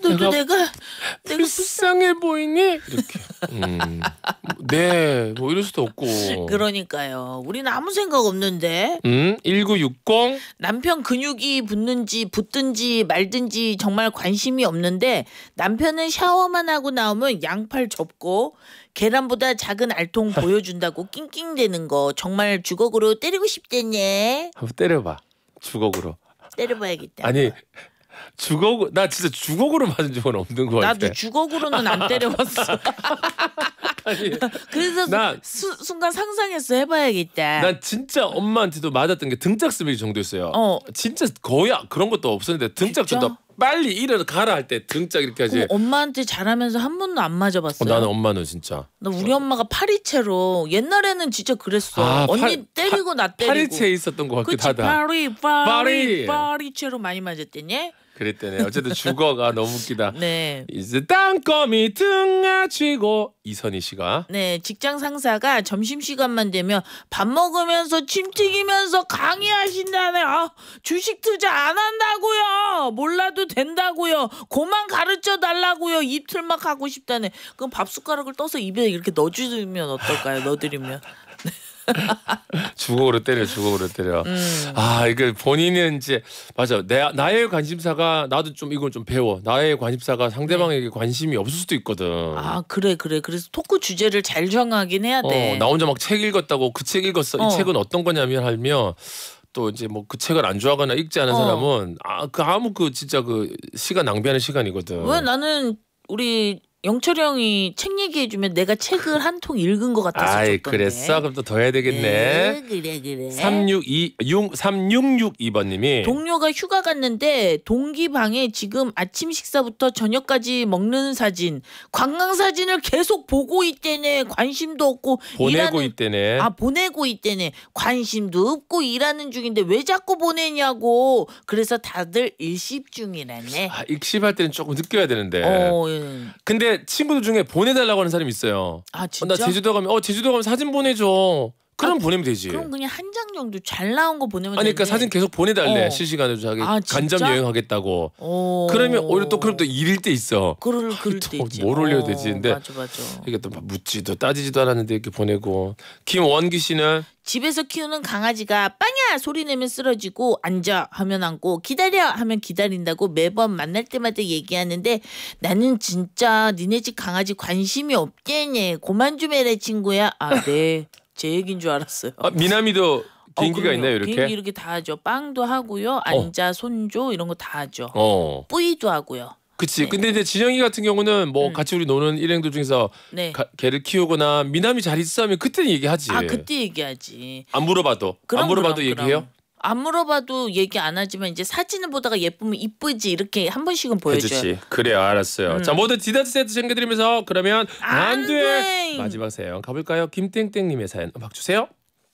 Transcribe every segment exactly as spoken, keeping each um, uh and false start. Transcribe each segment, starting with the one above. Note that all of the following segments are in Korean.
너도 내가 내가 불쌍해 보이니? 이렇게. 음, 네, 뭐 이럴 수도 없고. 그러니까요. 우리는 아무 생각 없는데. 음, 일구육공 남편 근육이 붙는지 붙든지 말든지 정말 관심이 없는데 남편은 샤워만 하고 나오면 양팔 접고 계란보다 작은 알통 보여준다고 낑낑대는 거 정말 주걱으로 때리고 싶대네. 한번 때려봐. 주걱으로. 때려봐야겠다. 아니 주걱 나 진짜 주걱으로 맞은 적은 없는 거 같아. 나도 주걱으로는 안 때려봤어. 아니, 그래서 나, 수, 순간 상상했어. 해봐야겠다. 난 진짜 엄마한테도 맞았던 게 등짝 스매기 정도였어요. 어. 진짜 거의 그런 것도 없었는데 등짝 좀 더 빨리 일어나 가라 할 때 등짝 이렇게 하지. 엄마한테 잘하면서 한 번도 안 맞아봤어요. 어, 나는 엄마는 진짜. 나 우리 엄마가 파리채로 옛날에는 진짜 그랬어. 아, 언니 팔, 때리고 나 때리고. 파리채 있었던 것 같기도 그치, 하다. 파리 파리 파리. 파리채로 많이 맞았대니. 그랬대네. 어쨌든 주거가 너무 웃기다. 네. 이제 땅거미 등아치고 이선희 씨가. 네, 직장 상사가 점심 시간만 되면 밥 먹으면서 침 튀기면서 강의하신다네. 아, 주식 투자 안 한다고요. 몰라도 된다고요. 고만 가르쳐 달라고요. 이틀 막 하고 싶다네. 그럼 밥 숟가락을 떠서 입에 이렇게 넣어주면 어떨까요? 넣어드리면. 주걱으로 때려, 주걱으로 때려. 음. 아, 이거 본인은 이제 맞아. 내 나의 관심사가 나도 좀 이걸 좀 배워. 나의 관심사가 상대방에게 네. 관심이 없을 수도 있거든. 아, 그래, 그래. 그래서 토크 주제를 잘 정하긴 해야 돼. 어, 나 혼자 막 책 읽었다고 그 책 읽었어. 어. 이 책은 어떤 거냐면 하면 또 이제 뭐 그 책을 안 좋아하거나 읽지 않은 어. 사람은 아, 그 아무 그 진짜 그 시간 낭비하는 시간이거든. 왜 나는 우리 영철이 형이 책 얘기해주면 내가 책을 한 통 읽은 것 같아서 아이 좋던데. 그랬어? 그럼 또 더 해야 되겠네. 네, 그래 그래. 삼육이 삼육육이 번님이 동료가 휴가 갔는데 동기 방에 지금 아침 식사부터 저녁까지 먹는 사진, 관광 사진을 계속 보고 있대네. 관심도 없고 보내고 일하는, 있대네. 아 보내고 있대네. 관심도 없고 일하는 중인데 왜 자꾸 보내냐고. 그래서 다들 일십 중이라네. 아, 익십할 때는 조금 느껴야 되는데. 어, 예. 근데 친구들 중에 보내달라고 하는 사람이 있어요. 아 진짜? 어, 나 제주도 가면 어 제주도 가면 사진 보내줘. 그럼 아, 보내면 되지. 그럼 그냥 한 장 정도 잘 나온 거 보내면 아니, 그러니까 되는데. 사진 계속 보내달래. 어. 실시간으로 자기 아, 간접 진짜? 여행하겠다고. 오. 그러면 오히려 또 그럼 또 일일 때 있어. 그럴 그럴 때 있지. 뭘 올려야 어, 되지? 근데 맞아 맞아. 이게 또 묻지도 따지지도 않았는데 이렇게 보내고. 김원기 씨는 집에서 키우는 강아지가 빵야 소리 내면 쓰러지고 앉아 하면 앉고 기다려 하면 기다린다고 매번 만날 때마다 얘기하는데 나는 진짜 니네 집 강아지 관심이 없겠네. 고만 좀 해라 친구야. 아 네. 제 얘기인 줄 알았어요. 아, 미남이도 개인기가 어, 있나요 이렇게? 개인기 이렇게 다 하죠. 빵도 하고요. 앉아 손줘 이런 거 다 하죠. 어. 뿌이도 하고요. 그치. 네. 근데 이제 진영이 같은 경우는 뭐 음. 같이 우리 노는 일행들 중에서 네. 가, 개를 키우거나 미남이 잘 있어 하면 그때는 얘기하지. 아 그때 얘기하지. 안 물어봐도. 그럼, 안 물어봐도 그럼, 얘기해요? 그럼. 안 물어봐도 얘기 안 하지만 이제 사진을 보다가 예쁘면 이쁘지 이렇게 한 번씩은 보여줘요. 해주지. 그래요. 알았어요. 음. 자 모두 디저트 세트 챙겨드리면서 그러면 안 안 돼. 돼. 마지막 사연 가볼까요? 김땡땡님의 사연 음악 주세요.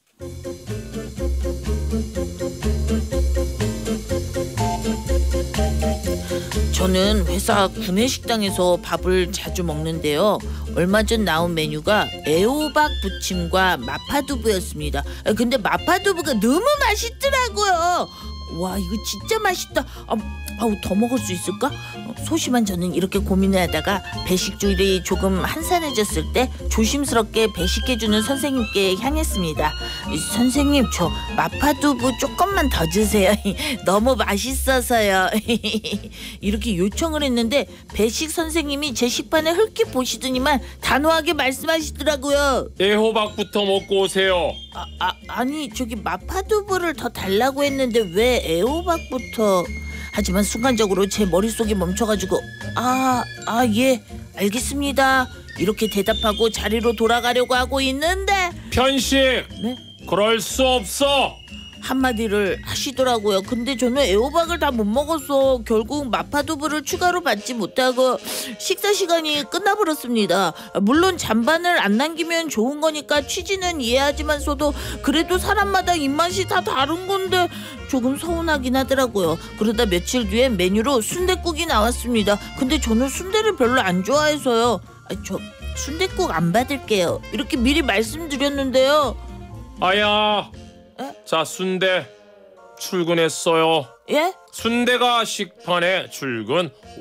저는 회사 구내식당에서 밥을 자주 먹는데요. 얼마 전 나온 메뉴가 애호박 부침과 마파두부였습니다. 근데 마파두부가 너무 맛있더라고요. 와 이거 진짜 맛있다. 아, 아우 더 먹을 수 있을까? 소심한 저는 이렇게 고민을 하다가 배식줄이 조금 한산해졌을 때 조심스럽게 배식해주는 선생님께 향했습니다. 선생님 저 마파두부 조금만 더 주세요. 너무 맛있어서요. 이렇게 요청을 했는데 배식 선생님이 제 식판에 흘끗 보시더니만 단호하게 말씀하시더라고요. 애호박부터 먹고 오세요. 아, 아, 아니 저기 마파두부를 더 달라고 했는데 왜 애호박부터. 하지만 순간적으로 제 머릿속이 멈춰가지고 아, 아, 예, 알겠습니다. 이렇게 대답하고 자리로 돌아가려고 하고 있는데 편식. 네? 그럴 수 없어. 한마디를 하시더라고요. 근데 저는 애호박을 다 못 먹어서 결국 마파두부를 추가로 받지 못하고 식사 시간이 끝나버렸습니다. 물론 잔반을 안 남기면 좋은 거니까 취지는 이해하지만서도 그래도 사람마다 입맛이 다 다른 건데 조금 서운하긴 하더라고요. 그러다 며칠 뒤에 메뉴로 순댓국이 나왔습니다. 근데 저는 순대를 별로 안 좋아해서요. 아, 저 순댓국 안 받을게요. 이렇게 미리 말씀드렸는데요. 아야. 에? 자 순대 출근했어요. 예? 순대가 식판에 출근